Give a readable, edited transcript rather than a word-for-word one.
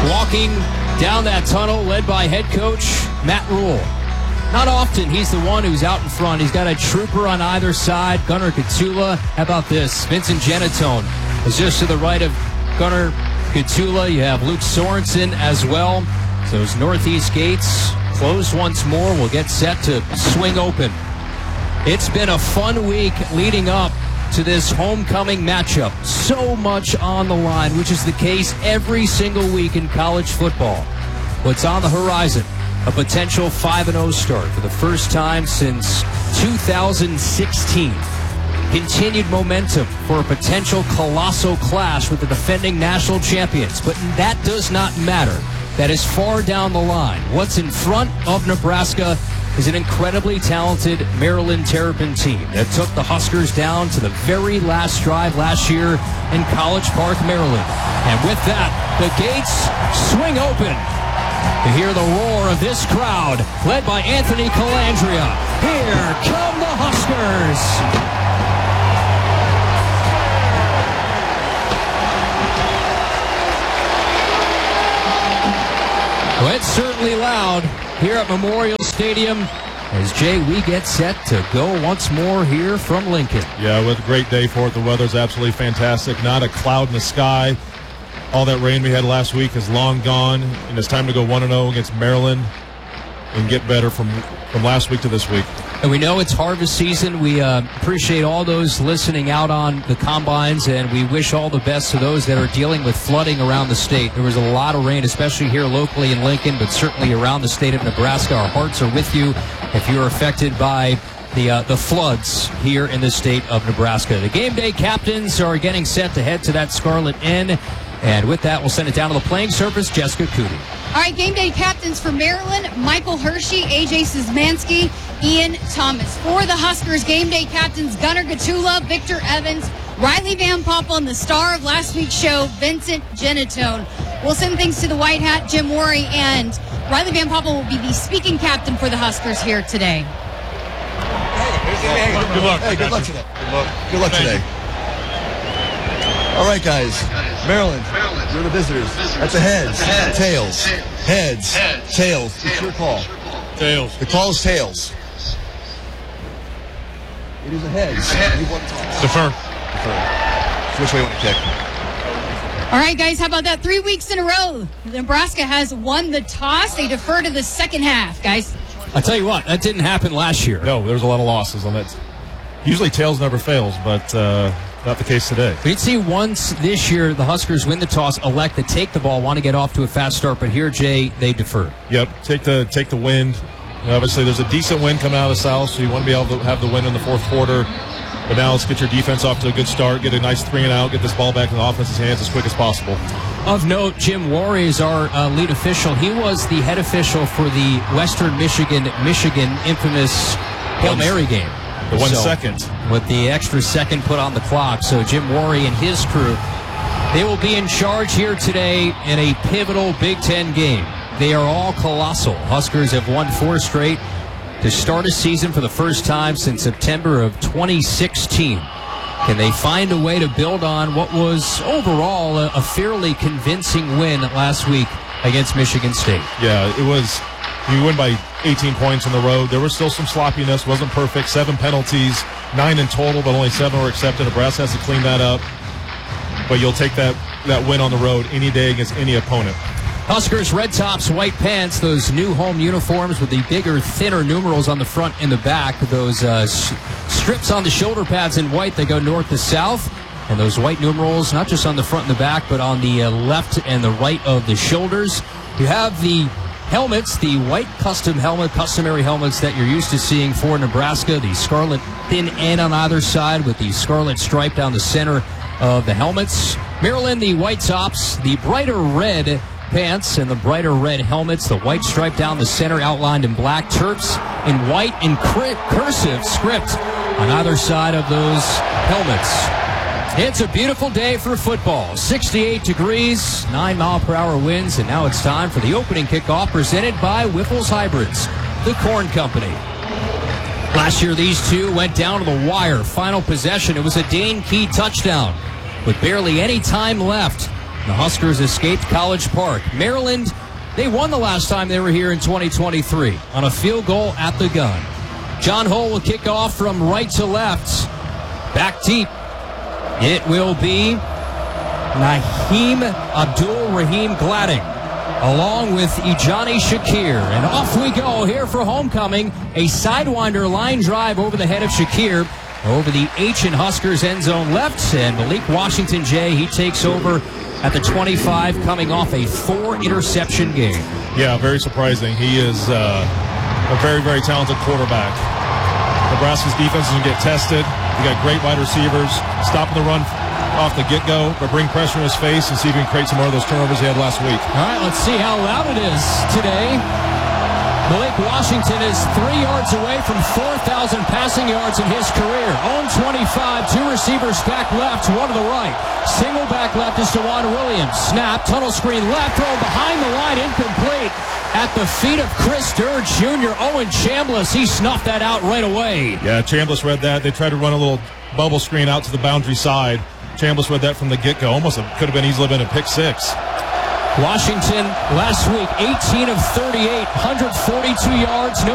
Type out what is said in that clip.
walking down that tunnel led by head coach Matt Rule. Not often he's the one who's out in front. He's got a trooper on either side, Gunnar Katula. How about this? Vincent Genatone is just to the right of Gunnar Katula. You have Luke Sorensen as well. So those northeast gates closed once more. Will get set to swing open. It's been a fun week leading up to this homecoming matchup. So much on the line, which is the case every single week in college football. What's on the horizon? A potential 5-0 start for the first time since 2016. Continued momentum for a potential colossal clash with the defending national champions. But that does not matter. That is far down the line. What's in front of Nebraska is an incredibly talented Maryland Terrapin team that took the Huskers down to the very last drive last year in College Park, Maryland. And with that, the gates swing open. To hear the roar of this crowd, led by Anthony Calandria. Here come the Huskers. Well, it's certainly loud here at Memorial Stadium as, Jay, we get set to go once more here from Lincoln. Yeah, with a great day for it. The weather's absolutely fantastic. Not a cloud in the sky. All that rain we had last week is long gone, and it's time to go 1-0 against Maryland and get better from last week to this week. And we know it's harvest season. We appreciate all those listening out on the combines, and we wish all the best to those that are dealing with flooding around the state. There was a lot of rain, especially here locally in Lincoln, but certainly around the state of Nebraska. Our hearts are with you if you're affected by the floods here in the state of Nebraska. The game day captains are getting set to head to that Scarlet Inn. And with that, we'll send it down to the playing surface, Jessica Cootie. All right, game day captains for Maryland, Michael Hershey, A.J. Szymanski, Ian Thomas. For the Huskers, game day captains Gunnar Katula, Victor Evans, Riley Van Poppel, and the star of last week's show, Vincent Genatone. We'll send things to the White Hat, Jim Worry, and Riley Van Poppel will be the speaking captain for the Huskers here today. Good luck. Hey, good luck today. Good luck today. All right, guys. Maryland, you're the visitors. That's a heads, tails, heads, tails. It's your call. Tails. The call is tails. It is a heads. You want to toss. Defer. So which way you want to kick? All right, guys, how about that? 3 weeks in a row, Nebraska has won the toss. They defer to the second half, guys. I'll tell you what, that didn't happen last year. No, there's a lot of losses on that. Usually tails never fails, but not the case today. We did see once this year the Huskers win the toss, elect to take the ball, want to get off to a fast start, but here, Jay, they defer. Yep, take the wind. Obviously, there's a decent wind coming out of the south, so you want to be able to have the wind in the fourth quarter. But now let's get your defense off to a good start, get a nice 3-and-out, get this ball back in the offense's hands as quick as possible. Of note, Jim Worry is our lead official. He was the head official for the Western Michigan infamous Hail Mary game. The 1 second. With the extra second put on the clock. So Jim Worry and his crew, they will be in charge here today in a pivotal Big Ten game. They are all colossal. Huskers have won 4 straight to start a season for the first time since September of 2016. Can they find a way to build on what was overall a fairly convincing win last week against Michigan State? Yeah, it was. You win by 18 points on the road. There was still some sloppiness. Wasn't perfect. 7 penalties, 9 in total, but only 7 were accepted. Nebraska has to clean that up. But you'll take that win on the road any day against any opponent. Huskers, red tops, white pants, those new home uniforms with the bigger, thinner numerals on the front and the back. Those strips on the shoulder pads in white, they go north to south. And those white numerals, not just on the front and the back, but on the left and the right of the shoulders. You have the helmets, the white customary helmets that you're used to seeing for Nebraska. The scarlet thin end on either side with the scarlet stripe down the center of the helmets. Maryland, the white tops, the brighter red pants and the brighter red helmets, the white stripe down the center outlined in black, Terps in white and cursive script on either side of those helmets. It's a beautiful day for football. 68 degrees, 9-mile-per-hour winds, and now it's time for the opening kickoff presented by Whiffles Hybrids, the Corn Company. Last year, these two went down to the wire. Final possession, it was a Dane Key touchdown with barely any time left The Huskers escaped College Park. Maryland, they won the last time they were here in 2023 on a field goal at the gun. John Hull will kick off from right to left. Back deep. It will be Naheem Abdul-Rahim Gladding, along with Ijani Shakir. And off we go here for homecoming. A Sidewinder line drive over the head of Shakir, over the H in Huskers end zone left. And Malik Washington, Jay, he takes over at the 25, coming off a 4-interception game. Yeah, very surprising. He is a very, very talented quarterback. Nebraska's defense is going to get tested. We got great wide receivers, stopping the run off the get-go, but bring pressure in his face and see if he can create some more of those turnovers he had last week. All right, let's see how loud it is today. Malik Washington is 3 yards away from 4,000 passing yards in his career. Own 25, 2 receivers back left, 1 to the right. Single back left is DeJuan Williams. Snap, tunnel screen left, throw behind the line, incomplete. At the feet of Chris Durr Jr., Owen Chambliss, he snuffed that out right away. Yeah, Chambliss read that. They tried to run a little bubble screen out to the boundary side. Chambliss read that from the get-go. Almost could have been easily been a pick 6. Washington last week, 18 of 38, 142 yards, no